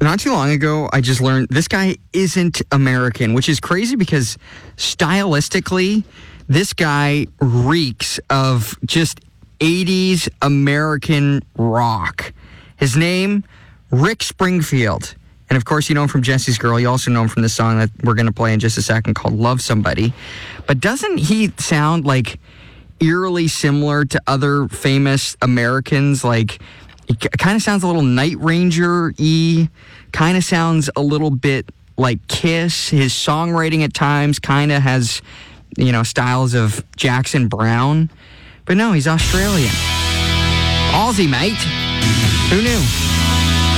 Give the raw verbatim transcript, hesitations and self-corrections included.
Not too long ago, I just learned this guy isn't American, which is crazy because stylistically, this guy reeks of just eighties American rock. His name, Rick Springfield. And of course, you know him from Jesse's Girl. You also know him from the song that we're going to play in just a second called Love Somebody. But doesn't he sound like eerily similar to other famous Americans? Like, it kind of sounds a little Night Ranger-y, kind of sounds a little bit like Kiss. His songwriting at times kind of has, you know, styles of Jackson Browne. But no, he's Australian. Aussie, mate. Who knew?